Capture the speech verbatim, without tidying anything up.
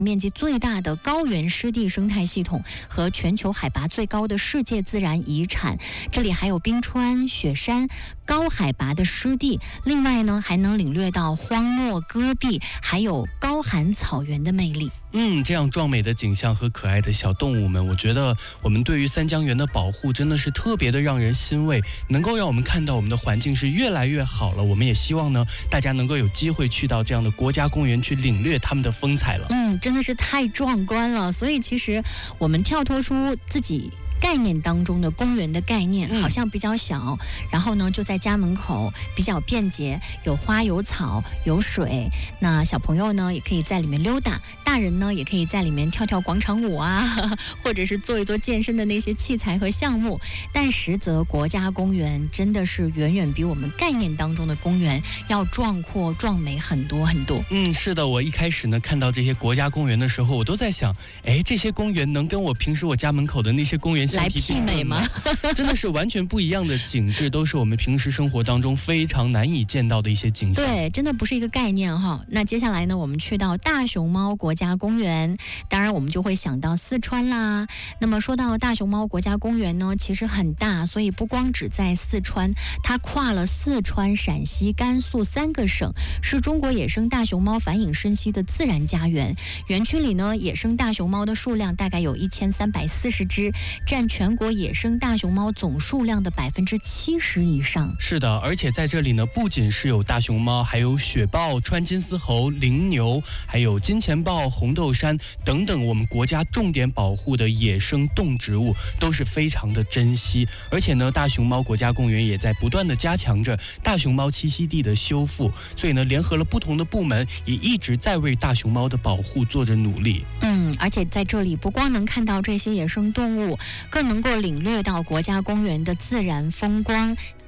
面积最大的高原湿地生态系统和全球海拔最高的世界自然遗产。这里还有冰川、雪山、高海拔的湿地，另外呢还能领略到荒漠戈壁，还有高寒草原的魅力。 嗯，这样壮美的景象和可爱的小动物们，我觉得我们对于三江源的保护真的是特别的让人欣慰，能够让我们看到我们的环境是越来越好了。我们也希望呢，大家能够有机会去到这样的国家公园去领略他们的风采了。 嗯，真的是太壮观了。所以其实我们跳脱出自己概念当中的公园的概念，好像比较小，嗯、然后呢就在家门口比较便捷，有花有草有水，那小朋友呢也可以在里面溜达，大人呢也可以在里面跳跳广场舞啊，或者是做一做健身的那些器材和项目。但实则国家公园真的是远远比我们概念当中的公园要壮阔壮美很多很多。 嗯，是的，我一开始呢看到这些国家公园的时候，我都在想，哎，这些公园能跟我平时我家门口的那些公园来媲美吗？ 真的是完全不一样的景致，都是我们平时生活当中非常难以见到的一些景象。 对，真的不是一个概念哈。那接下来呢，我们去到大熊猫国家公园，当然我们就会想到四川啦。那么说到大熊猫国家公园呢，其实很大，所以不光只在四川，它跨了四川、陕西、甘肃三个省，是中国野生大熊猫繁衍生息的自然家园。园区里呢，野生大熊猫的数量大概有一千三百四十只，占全国野生大熊猫总数量的百分之七十以上。 是的，而且在这里呢，不仅是有大熊猫，还有雪豹、川金丝猴、羚牛，还有金钱豹、红豆杉等等我们国家重点保护的野生动植物，都是非常的珍惜。而且呢，大熊猫国家公园也在不断的加强着大熊猫栖息地的修复，所以呢，联合了不同的部门，也一直在为大熊猫的保护做着努力。 嗯，而且在这里不光能看到这些野生动物，更能够领略到国家公园的自然风光，